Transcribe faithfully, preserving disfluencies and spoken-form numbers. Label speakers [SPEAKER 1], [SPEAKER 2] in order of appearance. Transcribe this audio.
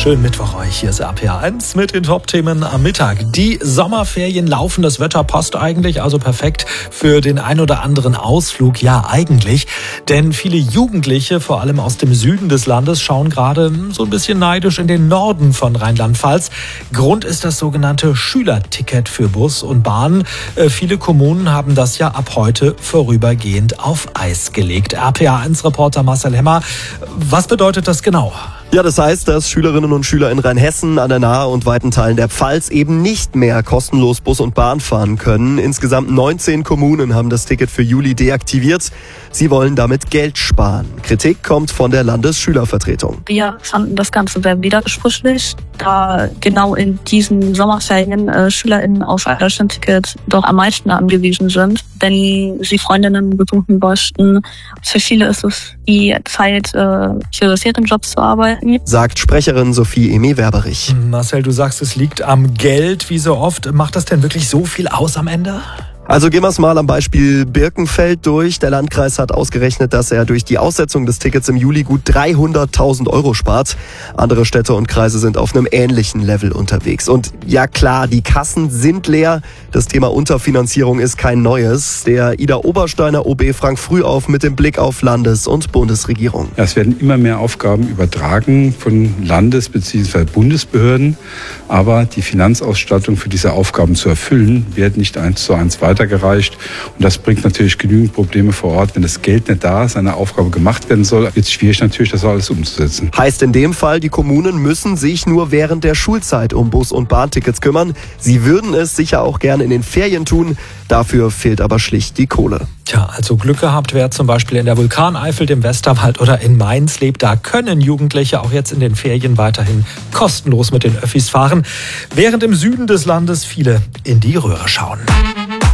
[SPEAKER 1] Schönen Mittwoch euch, hier ist R P R eins mit den Top-Themen am Mittag. Die Sommerferien laufen, das Wetter passt eigentlich, also perfekt für den ein oder anderen Ausflug. Ja, eigentlich, denn viele Jugendliche, vor allem aus dem Süden des Landes, schauen gerade so ein bisschen neidisch in den Norden von Rheinland-Pfalz. Grund ist das sogenannte Schülerticket für Bus und Bahn. Äh, viele Kommunen haben das ja ab heute vorübergehend auf Eis gelegt. R P R eins-Reporter Marcel Hemmer, was bedeutet das genau?
[SPEAKER 2] Ja, das heißt, dass Schülerinnen und Schüler in Rheinhessen, an der Nahe und weiten Teilen der Pfalz eben nicht mehr kostenlos Bus und Bahn fahren können. Insgesamt neunzehn Kommunen haben das Ticket für Juli deaktiviert. Sie wollen damit Geld sparen. Kritik kommt von der Landesschülervertretung.
[SPEAKER 3] Wir fanden das Ganze sehr widersprüchlich, da genau in diesen Sommerferien äh, SchülerInnen auf ein Deutschlandticket doch am meisten angewiesen sind. Wenn sie Freundinnen besuchen möchten, für viele ist es die Zeit, äh, für Ferienjobs zu arbeiten.
[SPEAKER 2] Sagt Sprecherin Sophie Emi-Werberich.
[SPEAKER 1] Marcel, du sagst, es liegt am Geld. Wie so oft, macht das denn wirklich so viel aus am Ende?
[SPEAKER 2] Also gehen wir es mal am Beispiel Birkenfeld durch. Der Landkreis hat ausgerechnet, dass er durch die Aussetzung des Tickets im Juli gut dreihunderttausend Euro spart. Andere Städte und Kreise sind auf einem ähnlichen Level unterwegs. Und ja klar, die Kassen sind leer. Das Thema Unterfinanzierung ist kein neues. Der Ida Obersteiner O B Frank Frühauf mit dem Blick auf Landes- und Bundesregierung.
[SPEAKER 4] Ja, es werden immer mehr Aufgaben übertragen von Landes- bzw. Bundesbehörden. Aber die Finanzausstattung für diese Aufgaben zu erfüllen, wird nicht eins zu eins weiter weitergereicht. Und das bringt natürlich genügend Probleme vor Ort. Wenn das Geld nicht da ist, eine Aufgabe gemacht werden soll, wird es schwierig natürlich, das alles umzusetzen.
[SPEAKER 2] Heißt in dem Fall, die Kommunen müssen sich nur während der Schulzeit um Bus- und Bahntickets kümmern. Sie würden es sicher auch gerne in den Ferien tun. Dafür fehlt aber schlicht die Kohle.
[SPEAKER 1] Tja, also Glück gehabt, wer zum Beispiel in der Vulkaneifel, dem Westerwald oder in Mainz lebt. Da können Jugendliche auch jetzt in den Ferien weiterhin kostenlos mit den Öffis fahren, während im Süden des Landes viele in die Röhre schauen.